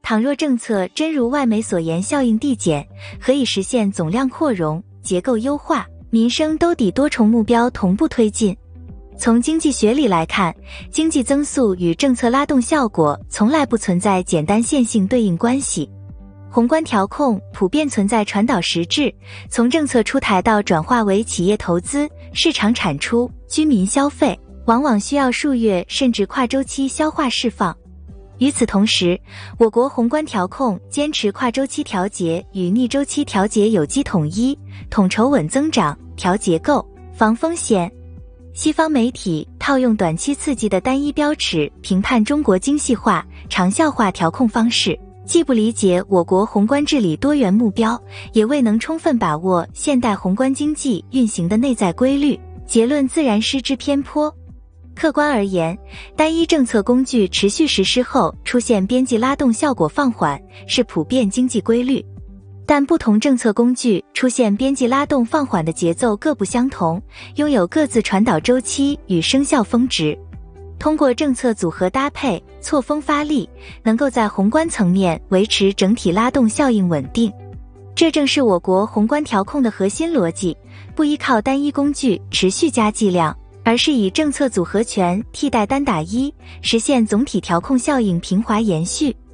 倘若政策真如外媒所言效应递减，何以实现总量扩容、结构优化、民生兜底多重目标同步推进？从经济学里来看，经济增速与政策拉动效果从来不存在简单线性对应关系。宏观调控普遍存在传导实质，从政策出台到转化为企业投资、市场产出、居民消费，往往需要数月甚至跨周期消化释放。与此同时，我国宏观调控坚持跨周期调节与逆周期调节有机统一，统筹稳增长、调结构、防风险。西方媒体套用短期刺激的单一标尺评判中国精细化、长效化调控方式，既不理解我国宏观治理多元目标，也未能充分把握现代宏观经济运行的内在规律，结论自然失之偏颇。客观而言，单一政策工具持续实施后出现边际拉动效果放缓，是普遍经济规律。但不同政策工具出现边际拉动放缓的节奏各不相同，拥有各自传导周期与生效峰值。通过政策组合搭配、错峰发力，能够在宏观层面维持整体拉动效应稳定。这正是我国宏观调控的核心逻辑，不依靠单一工具持续加剂量，而是以政策组合拳替代单打一，实现总体调控效应平滑延续。